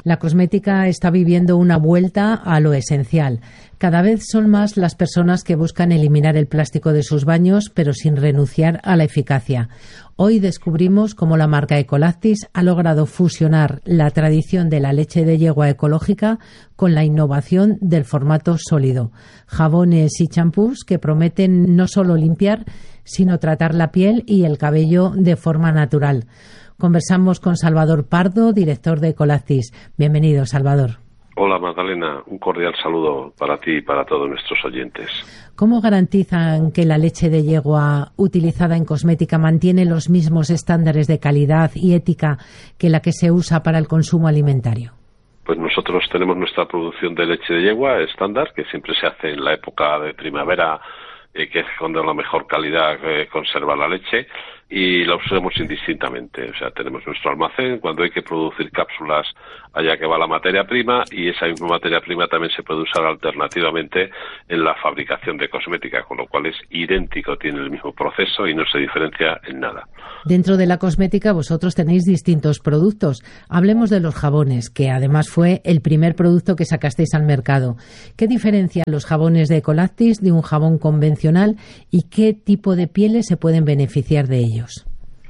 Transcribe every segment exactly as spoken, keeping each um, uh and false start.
La cosmética está viviendo una vuelta a lo esencial. Cada vez son más las personas que buscan eliminar el plástico de sus baños, pero sin renunciar a la eficacia. Hoy descubrimos cómo la marca Ecolactis ha logrado fusionar la tradición de la leche de yegua ecológica con la innovación del formato sólido. Jabones y champús que prometen no solo limpiar, sino tratar la piel y el cabello de forma natural. Conversamos con Salvador Pardo, director de Ecolactis. Bienvenido, Salvador. Hola Magdalena, un cordial saludo para ti y para todos nuestros oyentes. ¿Cómo garantizan que la leche de yegua utilizada en cosmética mantiene los mismos estándares de calidad y ética que la que se usa para el consumo alimentario? Pues nosotros tenemos nuestra producción de leche de yegua estándar, que siempre se hace en la época de primavera, eh, que es cuando la mejor calidad eh, conserva la leche, y la usamos indistintamente. O sea, tenemos nuestro almacén, cuando hay que producir cápsulas allá que va la materia prima, y esa misma materia prima también se puede usar alternativamente en la fabricación de cosmética, con lo cual es idéntico, tiene el mismo proceso y no se diferencia en nada. Dentro de la cosmética vosotros tenéis distintos productos. Hablemos de los jabones, que además fue el primer producto que sacasteis al mercado. ¿Qué diferencia los jabones de Ecolactis de un jabón convencional y qué tipo de pieles se pueden beneficiar de ellos?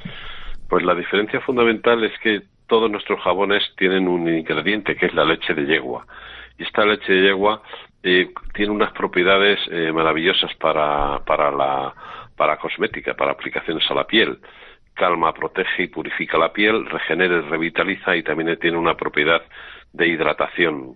Pues la diferencia fundamental es que todos nuestros jabones tienen un ingrediente que es la leche de yegua. Y esta leche de yegua eh, tiene unas propiedades eh, maravillosas para, para la para cosmética, para aplicaciones a la piel. Calma, protege y purifica la piel, regenera y revitaliza, y también tiene una propiedad de hidratación.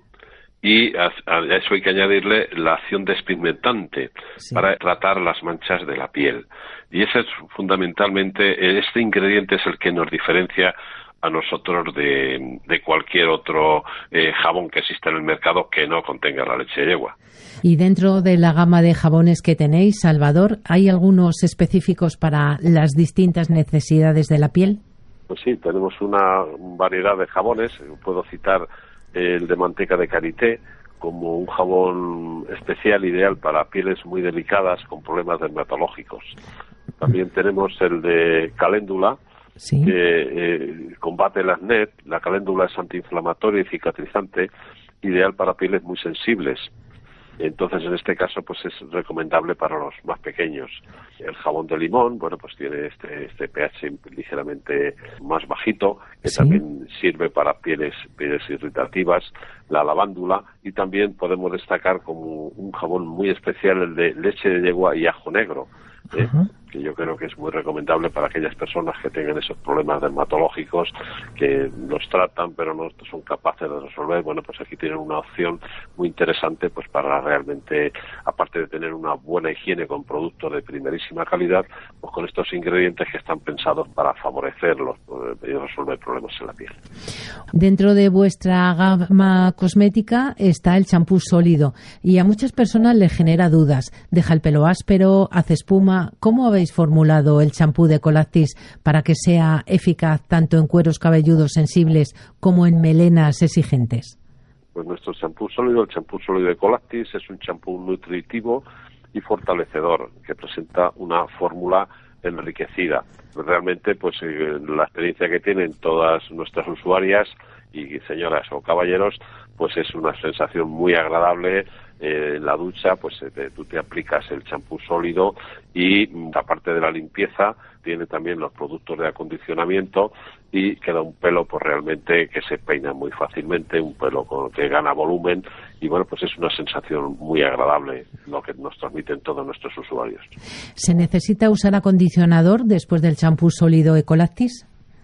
Y a, a eso hay que añadirle la acción despigmentante, sí, para tratar las manchas de la piel. Y ese es fundamentalmente, este ingrediente es el que nos diferencia a nosotros de, de cualquier otro eh, jabón que exista en el mercado que no contenga la leche de yegua. Y dentro de la gama de jabones que tenéis, Salvador, ¿hay algunos específicos para las distintas necesidades de la piel? Pues sí, tenemos una variedad de jabones. Puedo citar el de manteca de karité como un jabón especial ideal para pieles muy delicadas con problemas dermatológicos. También tenemos el de caléndula, sí, que eh, combate el acné. La caléndula es antiinflamatoria y cicatrizante, ideal para pieles muy sensibles. Entonces, en este caso, pues es recomendable para los más pequeños. El jabón de limón, bueno, pues tiene este, este pH ligeramente más bajito, que ¿sí? también sirve para pieles, pieles irritativas. La lavándula, y también podemos destacar como un jabón muy especial el de leche de yegua y ajo negro, ¿eh? que yo creo que es muy recomendable para aquellas personas que tengan esos problemas dermatológicos, que los tratan pero no son capaces de resolver. Bueno, pues aquí tienen una opción muy interesante, pues para realmente, aparte de tener una buena higiene con productos de primerísima calidad, pues con estos ingredientes que están pensados para favorecerlos y resolver problemas en la piel. Dentro de vuestra gama cosmética está el champú sólido, y a muchas personas les genera dudas. Deja el pelo áspero, hace espuma. ¿Cómo habéis formulado el champú de Ecolactis para que sea eficaz tanto en cueros cabelludos sensibles como en melenas exigentes? Pues nuestro champú sólido, el champú sólido de Ecolactis, es un champú nutritivo y fortalecedor que presenta una fórmula enriquecida. Realmente, pues eh, la experiencia que tienen todas nuestras usuarias y señoras o caballeros, pues es una sensación muy agradable. Eh, en la ducha, pues eh, te, tú te aplicas el champú sólido y, aparte de la limpieza, tiene también los productos de acondicionamiento y queda un pelo pues realmente que se peina muy fácilmente, un pelo con que gana volumen, y bueno, pues es una sensación muy agradable lo que nos transmiten todos nuestros usuarios. ¿Se necesita usar acondicionador después del champú sólido Ecolactis?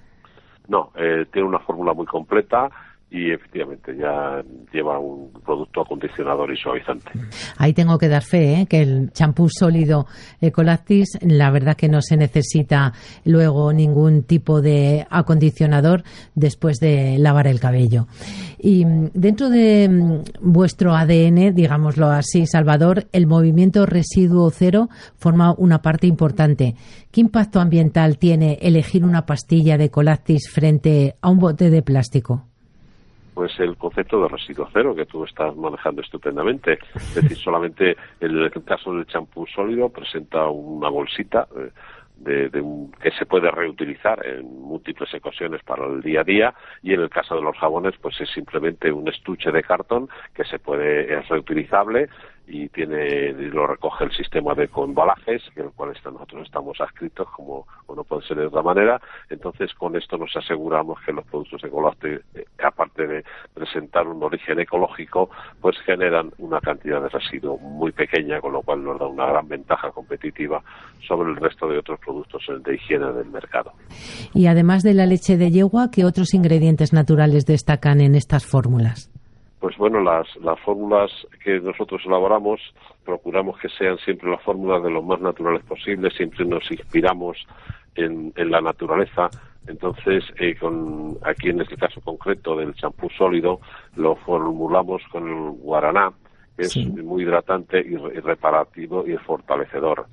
No, eh, tiene una fórmula muy completa y efectivamente ya lleva un producto acondicionador y suavizante. Ahí tengo que dar fe, ¿eh? que el champú sólido Ecolactis, la verdad que no se necesita luego ningún tipo de acondicionador después de lavar el cabello. Y dentro de vuestro A D N, digámoslo así, Salvador, el movimiento residuo cero forma una parte importante. ¿Qué impacto ambiental tiene elegir una pastilla de Ecolactis frente a un bote de plástico? Pues el concepto de residuo cero que tú estás manejando estupendamente. Es decir, solamente en el caso del champú sólido presenta una bolsita eh, de, de un, que se puede reutilizar en múltiples ocasiones para el día a día, y en el caso de los jabones pues es simplemente un estuche de cartón que se puede, es reutilizable y tiene, y lo recoge el sistema de embalajes, el cual está, nosotros estamos adscritos, como, como no puede ser de otra manera. Entonces con esto nos aseguramos que los productos Ecolactis, eh, aparte de presentar un origen ecológico, pues generan una cantidad de residuo muy pequeña, con lo cual nos da una gran ventaja competitiva sobre el resto de otros productos de higiene del mercado. Y además de la leche de yegua, ¿qué otros ingredientes naturales destacan en estas fórmulas? Pues bueno, las, las fórmulas que nosotros elaboramos, procuramos que sean siempre las fórmulas de lo más naturales posibles, siempre nos inspiramos en, en la naturaleza. Entonces, eh, con, aquí en este caso concreto del champú sólido, lo formulamos con el guaraná, que es sí. muy hidratante y, y reparativo y fortalecedor.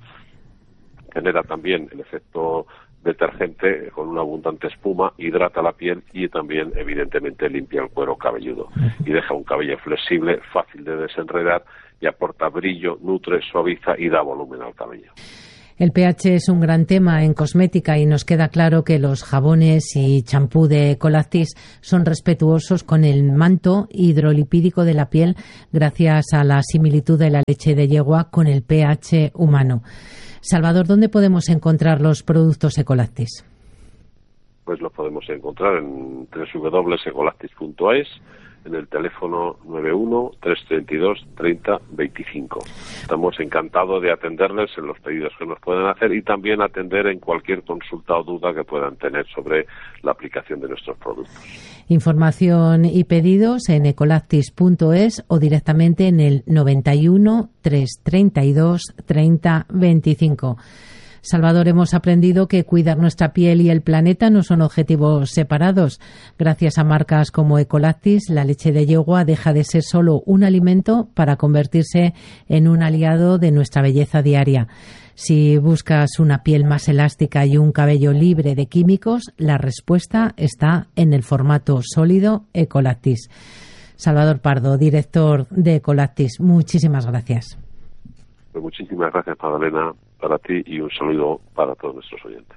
Genera también el efecto detergente con una abundante espuma, hidrata la piel y también evidentemente limpia el cuero cabelludo y deja un cabello flexible, fácil de desenredar y aporta brillo, nutre, suaviza y da volumen al cabello. El pH es un gran tema en cosmética y nos queda claro que los jabones y champú de Ecolactis son respetuosos con el manto hidrolipídico de la piel gracias a la similitud de la leche de yegua con el pH humano. Salvador, ¿dónde podemos encontrar los productos Ecolactis? Pues los podemos encontrar en doble u doble u doble u punto ecolactis punto es, en el teléfono nueve uno, tres tres dos, tres cero dos cinco. Estamos encantados de atenderles en los pedidos que nos pueden hacer y también atender en cualquier consulta o duda que puedan tener sobre la aplicación de nuestros productos. Información y pedidos en ecolactis punto es o directamente en el noventa y uno, trescientos treinta y dos, treinta veinticinco. Salvador, hemos aprendido que cuidar nuestra piel y el planeta no son objetivos separados. Gracias a marcas como Ecolactis, la leche de yegua deja de ser solo un alimento para convertirse en un aliado de nuestra belleza diaria. Si buscas una piel más elástica y un cabello libre de químicos, la respuesta está en el formato sólido Ecolactis. Salvador Pardo, director de Ecolactis, muchísimas gracias. Pues muchísimas gracias, Magdalena, para ti y un saludo para todos nuestros oyentes.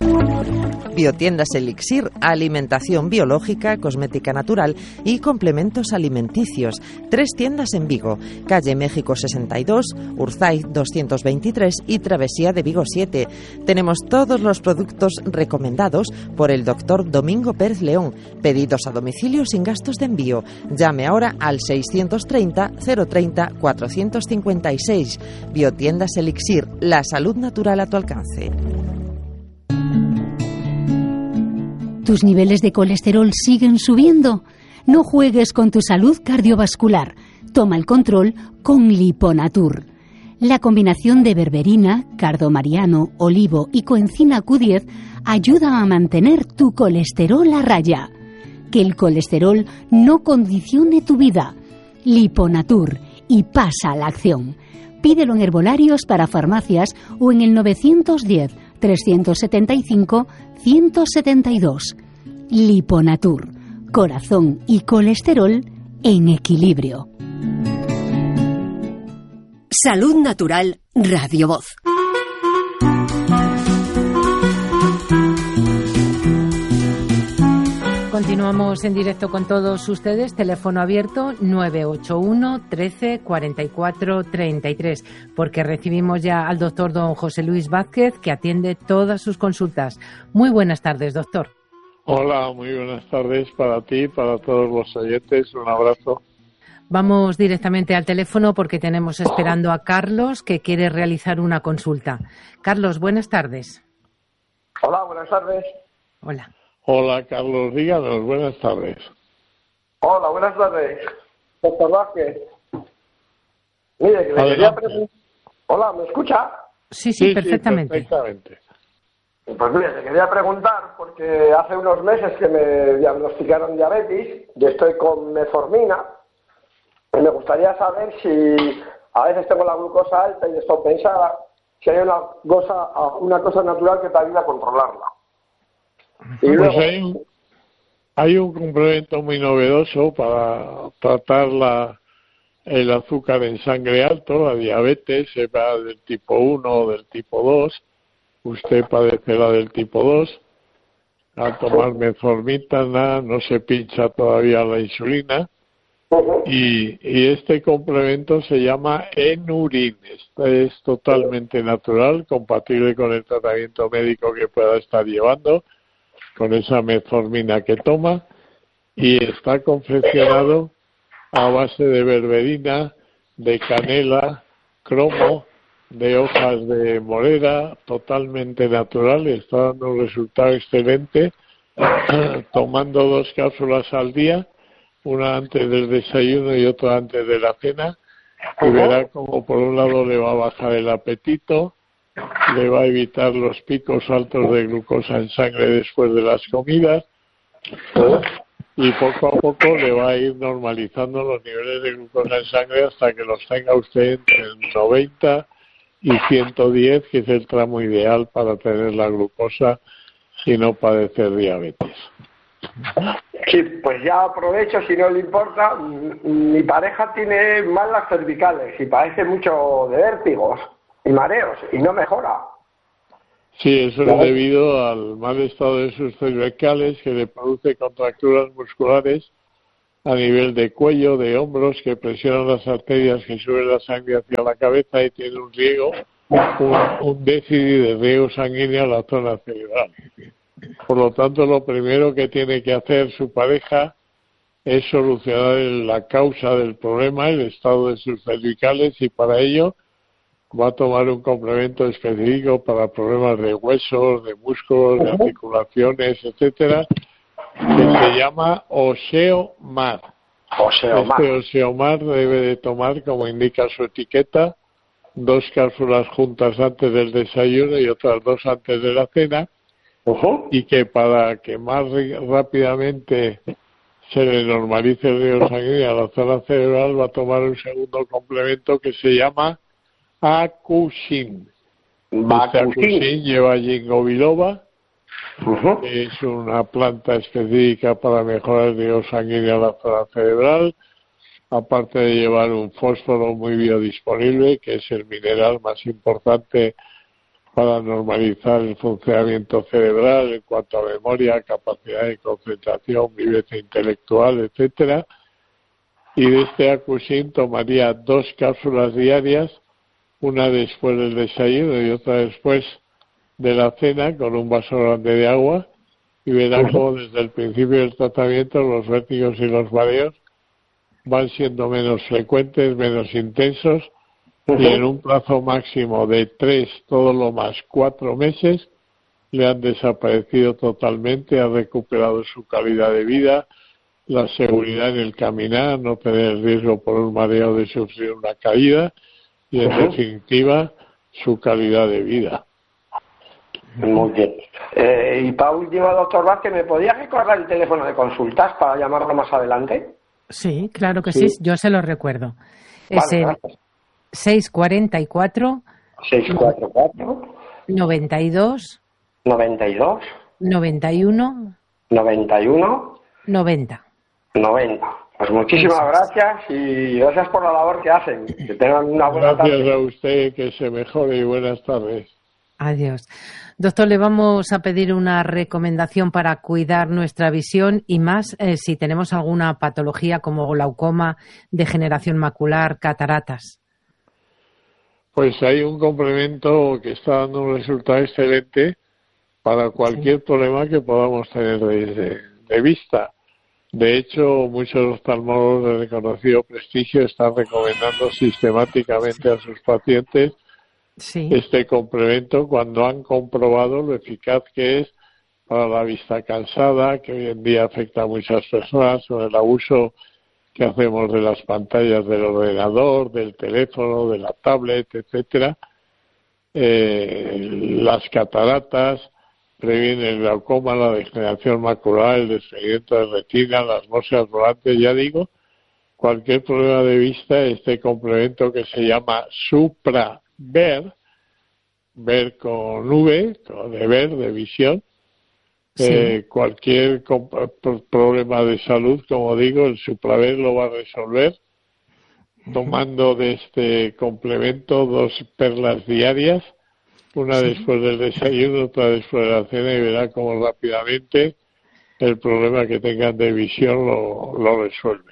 Biotiendas Elixir, alimentación biológica, cosmética natural y complementos alimenticios. Tres tiendas en Vigo, calle México sesenta y dos, Urzaiz doscientos veintitrés y Travesía de Vigo siete. Tenemos todos los productos recomendados por el doctor Domingo Pérez León. Pedidos a domicilio sin gastos de envío. Llame ahora al seiscientos treinta, cero treinta, cuatrocientos cincuenta y seis. Biotiendas Elixir, la salud natural a tu alcance. ¿Tus niveles de colesterol siguen subiendo? No juegues con tu salud cardiovascular. Toma el control con Liponatur. La combinación de berberina, cardomariano, olivo y coenzima Q diez ayuda a mantener tu colesterol a raya. Que el colesterol no condicione tu vida. Liponatur, y pasa a la acción. Pídelo en herbolarios para farmacias o en el novecientos diez, trescientos setenta y cinco, ciento setenta y dos. Liponatur, corazón y colesterol en equilibrio. Salud Natural, Radio Voz. Continuamos en directo con todos ustedes. Teléfono abierto nueve ocho uno, trece, cuarenta y cuatro, treinta y tres, porque recibimos ya al doctor don José Luis Vázquez, que atiende todas sus consultas. Muy buenas tardes, doctor. Hola, muy buenas tardes para ti, para todos los oyentes. Un abrazo. Vamos directamente al teléfono porque tenemos esperando a Carlos, que quiere realizar una consulta. Carlos, buenas tardes. Hola, buenas tardes. Hola. Hola, Carlos, díganos, buenas tardes. Hola, buenas tardes, doctor Vázquez. Mire, que le quería preguntar... Hola, ¿me escucha? Sí, sí, sí perfectamente. Sí, perfectamente. Pues mire, le quería preguntar, porque hace unos meses que me diagnosticaron diabetes y estoy con metformina, y me gustaría saber si a veces tengo la glucosa alta y descompensada, si hay una cosa, una cosa natural que te ayuda a controlarla. Y pues luego... hay, un, hay un complemento muy novedoso para tratar la, el azúcar en sangre alto, la diabetes, sea del tipo uno o del tipo dos, usted padecerá del tipo dos. Al tomar metformina no se pincha todavía la insulina. Y, y este complemento se llama Enurin. Este es totalmente natural, compatible con el tratamiento médico que pueda estar llevando, con esa metformina que toma, y está confeccionado a base de berberina, de canela, cromo, de hojas de morera, totalmente natural, y está dando un resultado excelente, tomando dos cápsulas al día, una antes del desayuno y otra antes de la cena, y verá como por un lado le va a bajar el apetito, le va a evitar los picos altos de glucosa en sangre después de las comidas, y poco a poco le va a ir normalizando los niveles de glucosa en sangre hasta que los tenga usted entre noventa y ciento diez, que es el tramo ideal para tener la glucosa y no padecer diabetes. Sí, pues ya aprovecho, si no le importa. Mi pareja tiene mal las cervicales y padece mucho de vértigos y mareos y no mejora. Sí, eso es debido al mal estado de sus cervicales, que le produce contracturas musculares a nivel de cuello, de hombros, que presionan las arterias que suben la sangre hacia la cabeza y tiene un riego, un, un déficit de riego sanguíneo a la zona cerebral. Por lo tanto, lo primero que tiene que hacer su pareja es solucionar la causa del problema, el estado de sus cervicales, y para ello va a tomar un complemento específico para problemas de huesos, de músculos, de articulaciones, etcétera, que se llama Osteomar. Osteomar. Este Osteomar debe de tomar, como indica su etiqueta, dos cápsulas juntas antes del desayuno y otras dos antes de la cena. Uh-huh. Y que para que más rápidamente se le normalice el riego sanguíneo a la zona cerebral, va a tomar un segundo complemento que se llama Acusin. Este Acusin lleva ginkgo biloba, uh-huh. que es una planta específica para mejorar el riego sanguíneo a la zona cerebral, aparte de llevar un fósforo muy biodisponible, que es el mineral más importante para normalizar el funcionamiento cerebral en cuanto a memoria, capacidad de concentración, viveza intelectual, etcétera. Y de este Acusin tomaría dos cápsulas diarias, una después del desayuno y otra después de la cena, con un vaso grande de agua, y verá cómo desde el principio del tratamiento los vértigos y los mareos van siendo menos frecuentes, menos intensos, y en un plazo máximo de tres, todo lo más cuatro meses, le han desaparecido totalmente, ha recuperado su calidad de vida, la seguridad en el caminar, no tener el riesgo por un mareo de sufrir una caída, y en definitiva su calidad de vida. Muy bien. Eh, y para último, doctor Vázquez, ¿me podía recordar el teléfono de consultas para llamarlo más adelante? Sí, claro que sí, sí. Yo se lo recuerdo. Es vale, el gracias. seis cuatro cuatro seis cuatro cuatro noventa y dos noventa y dos noventa y uno noventa y uno noventa. noventa. Pues muchísimas gracias y gracias por la labor que hacen. Que tengan una buena tarde. Gracias a usted, que se mejore y buenas tardes. Adiós. Doctor, le vamos a pedir una recomendación para cuidar nuestra visión y más eh, si tenemos alguna patología como glaucoma, degeneración macular, cataratas. Pues hay un complemento que está dando un resultado excelente para cualquier sí. problema que podamos tener de, de vista. De hecho, muchos oftalmólogos de reconocido prestigio están recomendando sistemáticamente a sus pacientes sí. este complemento cuando han comprobado lo eficaz que es para la vista cansada, que hoy en día afecta a muchas personas, con el abuso que hacemos de las pantallas del ordenador, del teléfono, de la tablet, etcétera. Eh, las cataratas, previene el glaucoma, la degeneración macular, el desprendimiento de retina, las moscas volantes, ya digo, cualquier problema de vista, este complemento que se llama SupraVer, ver con V, de ver, de visión, sí. eh, cualquier problema de salud, como digo, el SupraVer lo va a resolver, tomando de este complemento dos perlas diarias, una sí. después del desayuno, otra después de la cena, y verá cómo rápidamente el problema que tengan de visión lo, lo resuelven.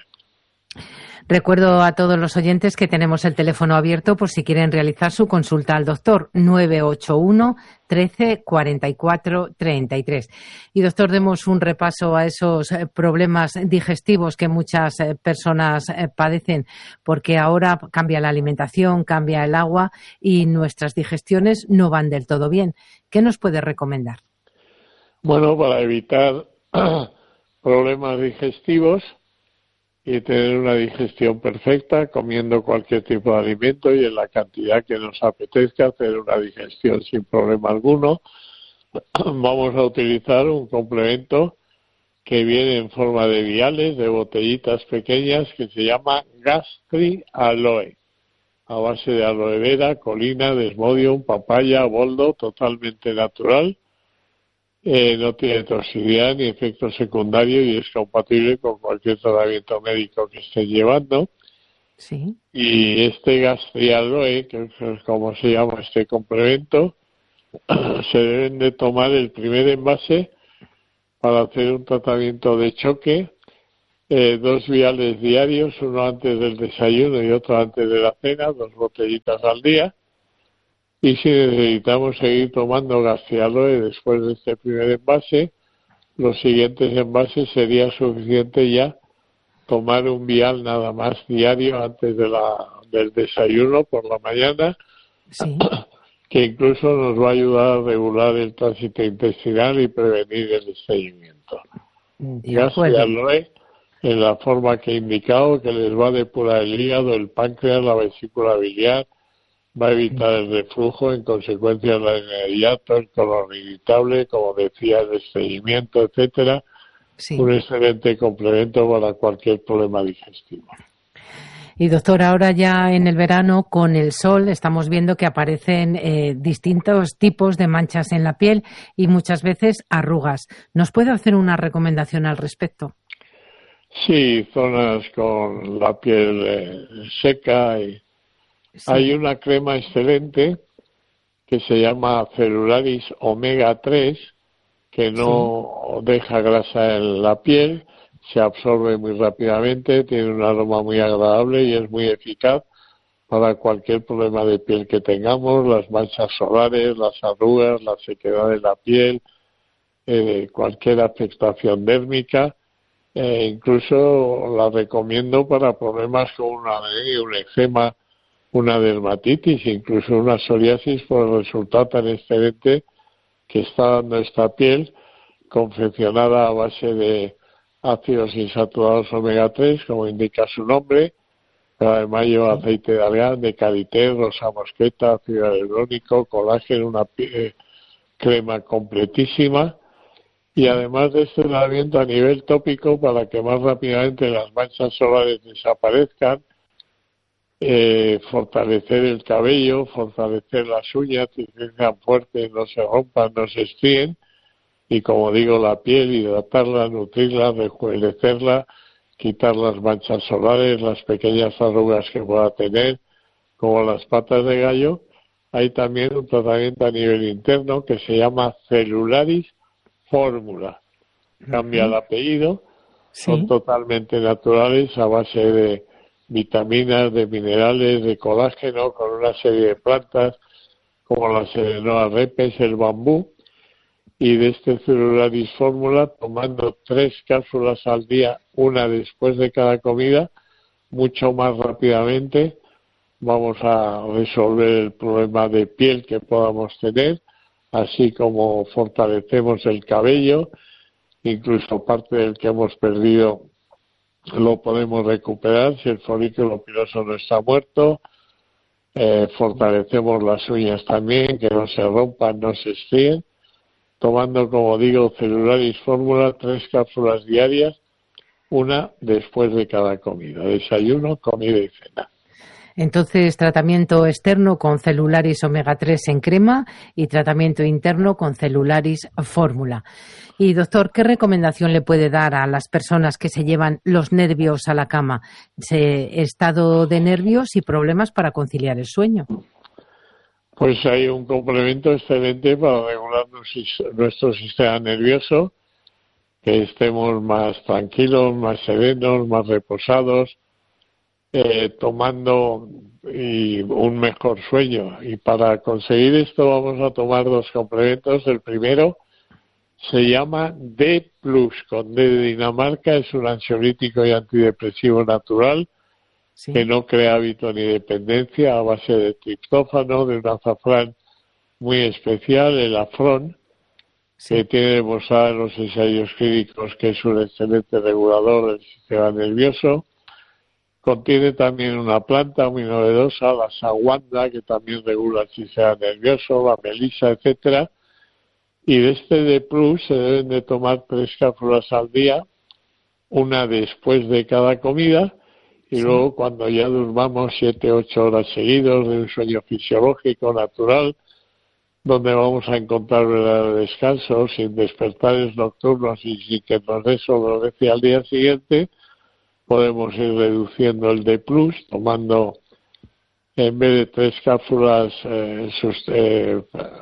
Recuerdo a todos los oyentes que tenemos el teléfono abierto por si quieren realizar su consulta al doctor, nueve ocho uno, trece, cuarenta y cuatro, treinta y tres. Y doctor, demos un repaso a esos problemas digestivos que muchas personas padecen, porque ahora cambia la alimentación, cambia el agua y nuestras digestiones no van del todo bien. ¿Qué nos puede recomendar? Bueno, para evitar problemas digestivos y tener una digestión perfecta, comiendo cualquier tipo de alimento y en la cantidad que nos apetezca, hacer una digestión sin problema alguno, vamos a utilizar un complemento que viene en forma de viales, de botellitas pequeñas, que se llama Gastri Aloe, a base de aloe vera, colina, desmodium, papaya, boldo, totalmente natural. Eh, no tiene toxicidad ni efecto secundario y es compatible con cualquier tratamiento médico que esté llevando. Sí. Y este Gastri Aloe, que es como se llama este complemento, se deben de tomar el primer envase para hacer un tratamiento de choque, eh, dos viales diarios, uno antes del desayuno y otro antes de la cena, dos botellitas al día. Y si necesitamos seguir tomando Gastri Aloe después de este primer envase, los siguientes envases sería suficiente ya tomar un vial nada más diario antes de la del desayuno por la mañana, sí. que incluso nos va a ayudar a regular el tránsito intestinal y prevenir el estreñimiento. Gastri Aloe en la forma que he indicado, que les va a depurar el hígado, el páncreas, la vesícula biliar, va a evitar el reflujo, en consecuencia la inmediato, el colon irritable, como decía, el estreñimiento, etcétera. Sí. Un excelente complemento para cualquier problema digestivo. Y doctor, ahora ya en el verano, con el sol, estamos viendo que aparecen eh, distintos tipos de manchas en la piel y muchas veces arrugas. ¿Nos puede hacer una recomendación al respecto? Sí, zonas con la piel eh, seca y sí. Hay una crema excelente que se llama Celularis Omega tres, que no sí. deja grasa en la piel, se absorbe muy rápidamente, tiene un aroma muy agradable y es muy eficaz para cualquier problema de piel que tengamos, las manchas solares, las arrugas, la sequedad de la piel, eh, cualquier afectación dérmica. Eh, incluso la recomiendo para problemas como una alergia, un eczema, una dermatitis, incluso una psoriasis, por el resultado tan excelente que está dando esta piel, confeccionada a base de ácidos insaturados omega tres, como indica su nombre, pero además lleva aceite de argán, de karité, rosa mosqueta, ácido hialurónico, colágeno, una eh, crema completísima. Y además de este tratamiento a nivel tópico, para que más rápidamente las manchas solares desaparezcan, Eh, fortalecer el cabello, fortalecer las uñas, que sean fuertes, no se rompan, no se estríen, y como digo, la piel, hidratarla, nutrirla, rejuvenecerla, quitar las manchas solares, las pequeñas arrugas que pueda tener, como las patas de gallo. Hay también un tratamiento a nivel interno que se llama Celularis Fórmula. Cambia el apellido, sí. Son totalmente naturales a base de vitaminas, de minerales, de colágeno, con una serie de plantas como la Serenoa repes, el bambú, y de este Celularis Fórmula, tomando tres cápsulas al día, una después de cada comida, mucho más rápidamente vamos a resolver el problema de piel que podamos tener, así como fortalecemos el cabello, incluso parte del que hemos perdido lo podemos recuperar si el folículo piloso no está muerto. Eh, fortalecemos las uñas también, que no se rompan, no se estríen, tomando, como digo, Celularis Fórmula, tres cápsulas diarias, una después de cada comida, desayuno, comida y cena. Entonces, tratamiento externo con Celularis Omega tres en crema y tratamiento interno con Celularis Fórmula. Y, doctor, ¿qué recomendación le puede dar a las personas que se llevan los nervios a la cama? Se, estado de nervios y problemas para conciliar el sueño. Pues hay un complemento excelente para regular nuestro sistema nervioso, que estemos más tranquilos, más serenos, más reposados, eh, tomando y un mejor sueño. Y para conseguir esto vamos a tomar dos complementos. El primero se llama D plus, con D de Dinamarca, es un ansiolítico y antidepresivo natural, sí, que no crea hábito ni dependencia, a base de triptófano, de un azafrán muy especial, el afrón, sí, que tiene demostrado en los ensayos clínicos que es un excelente regulador del sistema nervioso. Contiene también una planta muy novedosa, la saguanda, que también regula el sistema nervioso, la melisa, etcétera. Y de este D plus se deben de tomar tres cápsulas al día, una después de cada comida, y sí, luego cuando ya durmamos siete, ocho horas seguidos de un sueño fisiológico, natural, donde vamos a encontrar verdadero descanso, sin despertares nocturnos y sin que nos dé somnolencia al día siguiente, podemos ir reduciendo el D plus, tomando en vez de tres cápsulas, eh, sus, eh,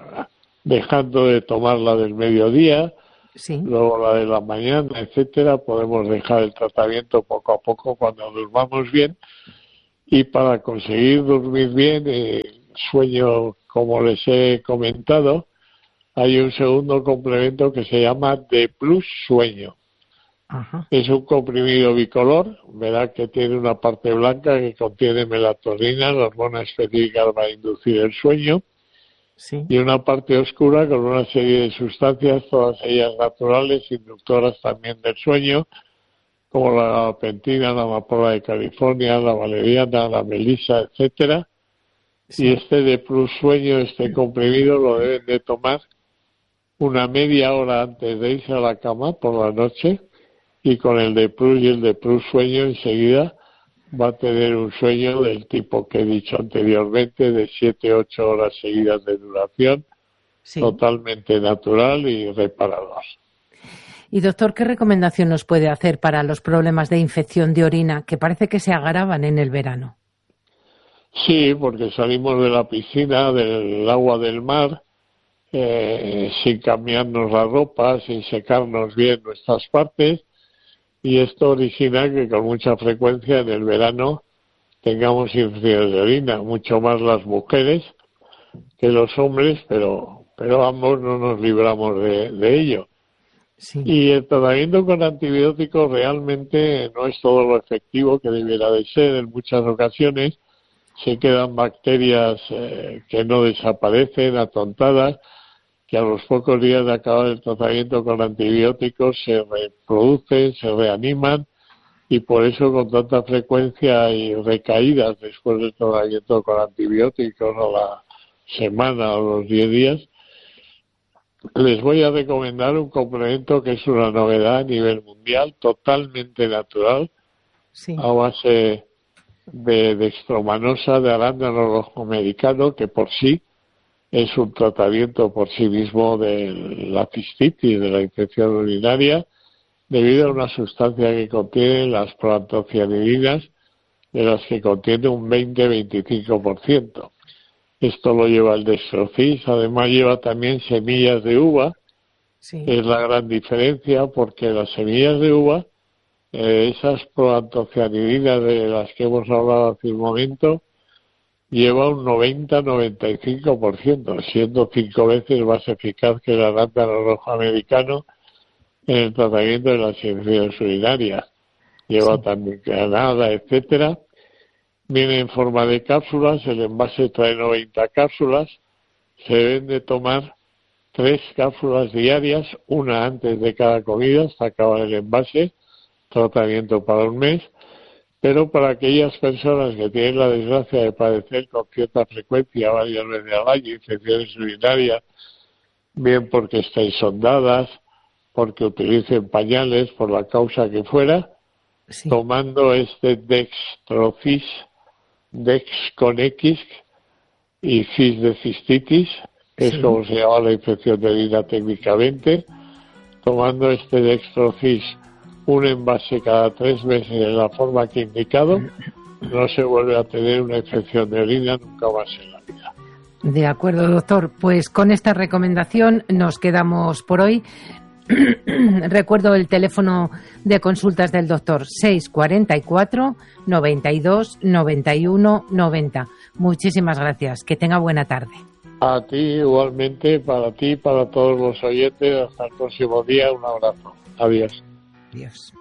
dejando de tomar la del mediodía, sí, luego la de la mañana, etcétera. Podemos dejar el tratamiento poco a poco cuando durmamos bien. Y para conseguir dormir bien, eh, sueño, como les he comentado, hay un segundo complemento que se llama D plus sueño. Ajá. Es un comprimido bicolor, verá que tiene una parte blanca que contiene melatonina, la hormona específica para inducir el sueño, sí, y una parte oscura con una serie de sustancias, todas ellas naturales, inductoras también del sueño, como la gabapentina, la amapola de California, la valeriana, la melisa, etcétera. Sí. Y este D plus sueño, este comprimido, lo deben de tomar una media hora antes de irse a la cama por la noche, y con el D plus y el D plus sueño enseguida va a tener un sueño del tipo que he dicho anteriormente, de siete a ocho horas seguidas de duración, sí, totalmente natural y reparador. Y doctor, ¿qué recomendación nos puede hacer para los problemas de infección de orina que parece que se agravan en el verano? Sí, porque salimos de la piscina, del agua del mar, eh, sin cambiarnos la ropa, sin secarnos bien nuestras partes, y esto origina que con mucha frecuencia en el verano tengamos infecciones de orina, mucho más las mujeres que los hombres, pero pero ambos no nos libramos de, de ello. Sí. Y el tratamiento con antibióticos realmente no es todo lo efectivo que debiera de ser. En muchas ocasiones se quedan bacterias eh, que no desaparecen, atontadas, que a los pocos días de acabar el tratamiento con antibióticos se reproducen, se reaniman, y por eso con tanta frecuencia hay recaídas después del tratamiento con antibióticos a la semana o los diez días. Les voy a recomendar un complemento que es una novedad a nivel mundial, totalmente natural, sí, a base de dextromanosa, de arándano rojo americano, que por sí es un tratamiento por sí mismo de la cistitis, de la infección urinaria, debido a una sustancia que contiene las proantocianidinas, de las que contiene un veinte a veinticinco por ciento. Esto lo lleva el Dextrocis, además lleva también semillas de uva, sí, es la gran diferencia, porque las semillas de uva, eh, esas proantocianidinas de las que hemos hablado hace un momento, lleva un noventa a noventa y cinco por ciento, siendo cinco veces más eficaz que el arándano rojo americano en el tratamiento de las infecciones urinarias. Lleva sí, también granada, etcétera. Viene en forma de cápsulas, el envase trae noventa cápsulas, se deben de tomar tres cápsulas diarias, una antes de cada comida hasta acabar el envase, tratamiento para un mes. Pero para aquellas personas que tienen la desgracia de padecer con cierta frecuencia varias veces al año infecciones urinarias, bien porque estén sondadas, porque utilicen pañales, por la causa que fuera, sí, tomando este Dextrocis, Dex con X y Cis de cistitis, que sí, es como se llama la infección de orina técnicamente, tomando este Dextrocis un envase cada tres meses en la forma que he indicado, no se vuelve a tener una infección de orina nunca más en la vida. De acuerdo, doctor. Pues con esta recomendación nos quedamos por hoy. Recuerdo el teléfono de consultas del doctor, seis cuarenta y cuatro, noventa y dos, noventa y uno, noventa. Muchísimas gracias. Que tenga buena tarde. A ti igualmente, para ti, para todos los oyentes. Hasta el próximo día. Un abrazo. Adiós. Adiós.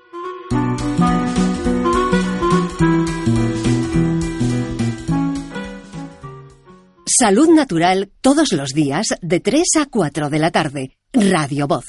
Salud Natural todos los días de tres a cuatro de la tarde. Radio Voz.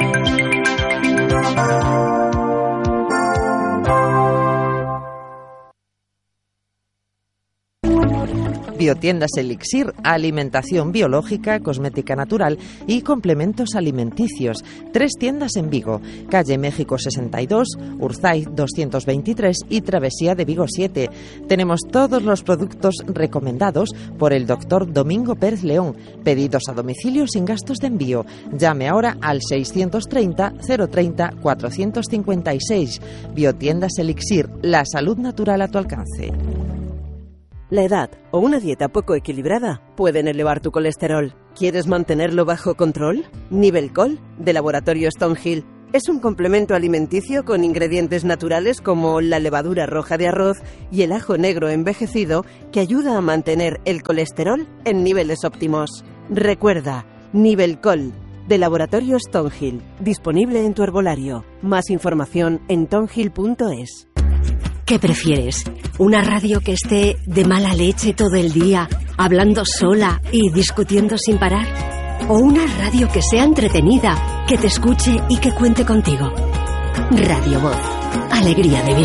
Biotiendas Elixir, alimentación biológica, cosmética natural y complementos alimenticios. Tres tiendas en Vigo, calle México sesenta y dos, Urzay doscientos veintitrés y Travesía de Vigo siete. Tenemos todos los productos recomendados por el doctor Domingo Pérez León. Pedidos a domicilio sin gastos de envío. Llame ahora al seiscientos treinta, cero treinta, cuatrocientos cincuenta y seis. Biotiendas Elixir, la salud natural a tu alcance. La edad o una dieta poco equilibrada pueden elevar tu colesterol. ¿Quieres mantenerlo bajo control? Nivelcol, de Laboratorio Stonehill, es un complemento alimenticio con ingredientes naturales como la levadura roja de arroz y el ajo negro envejecido que ayuda a mantener el colesterol en niveles óptimos. Recuerda, Nivelcol, de Laboratorio Stonehill, disponible en tu herbolario. Más información en tonhill punto es. ¿Qué prefieres? ¿Una radio que esté de mala leche todo el día, hablando sola y discutiendo sin parar? ¿O una radio que sea entretenida, que te escuche y que cuente contigo? Radio Voz. Alegría de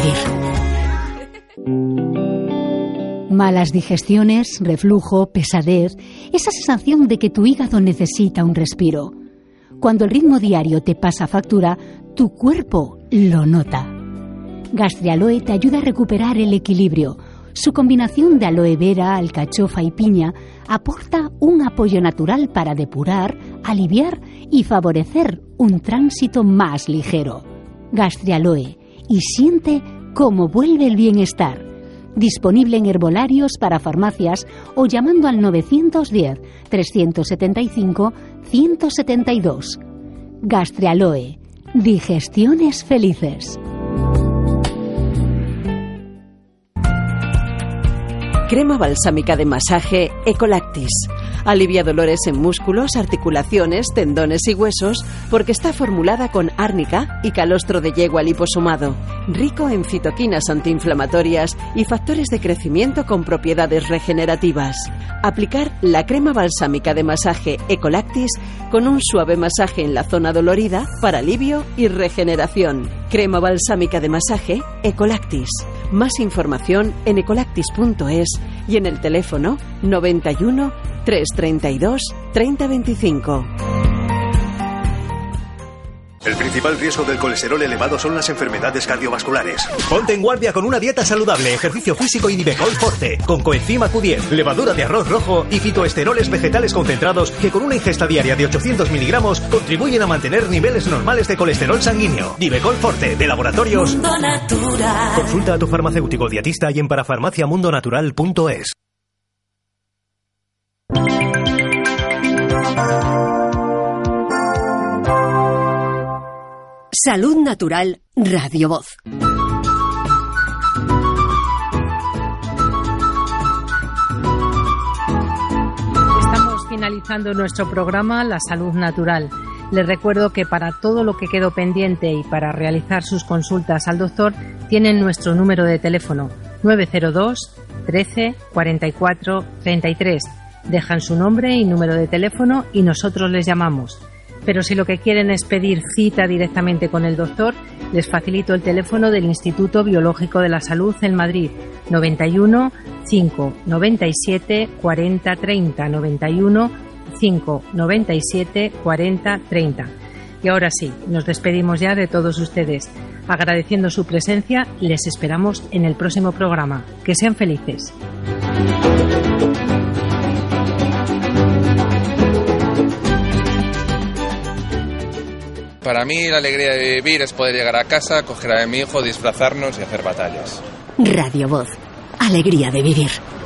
vivir. Malas digestiones, reflujo, pesadez, esa sensación de que tu hígado necesita un respiro. Cuando el ritmo diario te pasa factura, tu cuerpo lo nota. Gastrialoe te ayuda a recuperar el equilibrio. Su combinación de aloe vera, alcachofa y piña aporta un apoyo natural para depurar, aliviar y favorecer un tránsito más ligero. Gastrialoe, y siente cómo vuelve el bienestar. Disponible en herbolarios para farmacias o llamando al novecientos diez, trescientos setenta y cinco, ciento setenta y dos. Gastrialoe, digestiones felices. Crema balsámica de masaje Ecolactis. Alivia dolores en músculos, articulaciones, tendones y huesos porque está formulada con árnica y calostro de yegua liposomado, rico en citoquinas antiinflamatorias y factores de crecimiento con propiedades regenerativas. Aplicar la crema balsámica de masaje Ecolactis con un suave masaje en la zona dolorida para alivio y regeneración. Crema balsámica de masaje Ecolactis. Más información en ecolactis punto es y en el teléfono noventa y uno, trescientos treinta y dos, treinta veinticinco. El principal riesgo del colesterol elevado son las enfermedades cardiovasculares. Ponte en guardia con una dieta saludable, ejercicio físico y Nivecol Forte, con coenzima Q diez, levadura de arroz rojo y fitoesteroles vegetales concentrados que con una ingesta diaria de ochocientos miligramos contribuyen a mantener niveles normales de colesterol sanguíneo. Nivecol Forte, de Laboratorios Mundo Natural. Consulta a tu farmacéutico dietista y en parafarmaciamundonatural punto es. Salud Natural, Radio Voz. Estamos finalizando nuestro programa La Salud Natural. Les recuerdo que para todo lo que quedó pendiente y para realizar sus consultas al doctor tienen nuestro número de teléfono nueve cero dos, trece, cuarenta y cuatro, treinta y tres. Dejan su nombre y número de teléfono y nosotros les llamamos. Pero si lo que quieren es pedir cita directamente con el doctor, les facilito el teléfono del Instituto Biológico de la Salud en Madrid, noventa y uno, cinco, noventa y siete, cuarenta, treinta, noventa y uno, cinco, noventa y siete, cuarenta, treinta. Y ahora sí, nos despedimos ya de todos ustedes. Agradeciendo su presencia, les esperamos en el próximo programa. Que sean felices. Para mí la alegría de vivir es poder llegar a casa, coger a mi hijo, disfrazarnos y hacer batallas. Radio Voz. Alegría de vivir.